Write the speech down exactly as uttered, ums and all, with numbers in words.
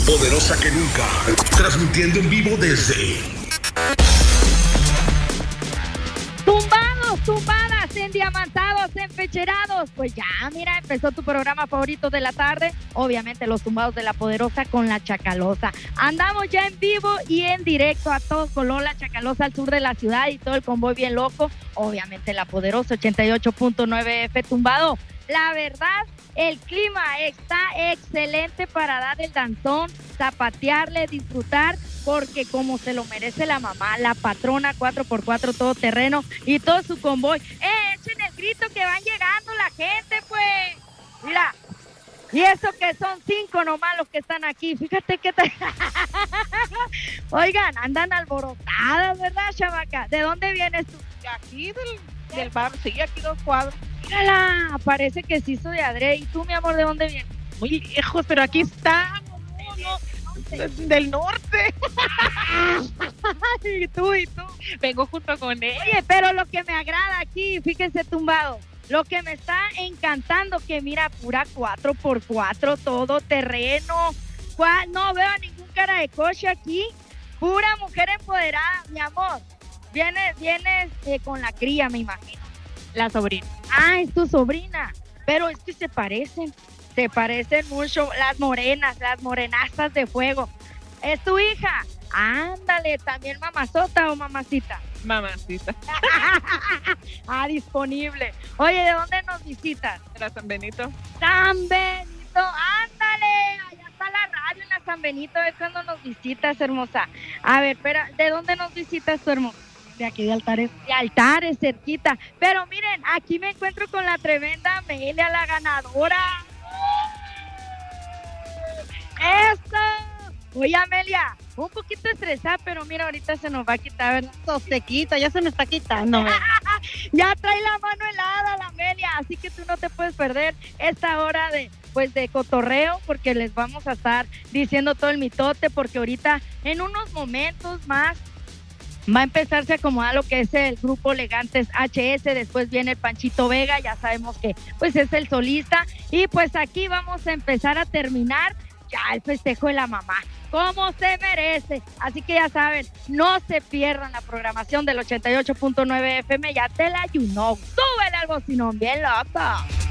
poderosa que nunca, transmitiendo en vivo desde... Tumbados, tumbadas, endiamantados, empecherados. Pues ya, mira, empezó tu programa favorito de la tarde. Obviamente los tumbados de la poderosa con la Chacalosa. Andamos ya en vivo y en directo a todo color, la Chacalosa al sur de la ciudad y todo el convoy bien loco. Obviamente la poderosa ochenta y ocho punto nueve F tumbado. La verdad, el clima está excelente para dar el danzón, zapatearle, disfrutar, porque como se lo merece la mamá, la patrona cuatro por cuatro todoterreno y todo su convoy. ¡Eh, echen el grito que van llegando la gente, pues! Mira, y eso que son cinco nomás los que están aquí. Fíjate que te... Oigan, andan alborotadas, ¿verdad, chavaca? ¿De dónde vienes tú? De aquí, del, del bar, sí, aquí dos cuadros. Mírala, parece que sí soy de Adre. ¿Y tú, mi amor, de dónde vienes? Muy lejos, pero aquí estamos, no, no, del norte. ¿Y tú, y tú? Vengo junto con él. Oye, pero lo que me agrada aquí, fíjense, tumbado, lo que me está encantando, que mira, pura cuatro por cuatro, todo terreno. No veo a ningún cara de coche aquí. Pura mujer empoderada, mi amor. Vienes, vienes eh, con la cría, me imagino. La sobrina. Ah, es tu sobrina. Pero es que se parecen. Se parecen mucho las morenas, las morenazas de fuego. ¿Es tu hija? Ándale, ¿también mamazota o mamacita? Mamacita. Ah, disponible. Oye, ¿de dónde nos visitas? De la San Benito. San Benito, ándale. Allá está la radio en la San Benito. A ver cuándo nos visitas, hermosa. A ver, espera, ¿de dónde nos visitas tu hermosa? De aquí de Altares. De Altares, cerquita. Pero miren, aquí me encuentro con la tremenda Amelia, la ganadora. ¡Eso! Oye, Amelia, un poquito estresada, pero mira, ahorita se nos va a quitar, ¿verdad? Eso se quita, ya se me está quitando. Ya trae la mano helada la Amelia, así que tú no te puedes perder esta hora de, pues, de cotorreo, porque les vamos a estar diciendo todo el mitote, porque ahorita, en unos momentos más, va a empezarse a acomodar lo que es el grupo Elegantes H S, después viene el Panchito Vega, ya sabemos que pues es el solista, y pues aquí vamos a empezar a terminar ya el festejo de la mamá, como se merece, así que ya saben, no se pierdan la programación del ochenta y ocho punto nueve F M, ya te la you know, súbele al bocinón bien loco.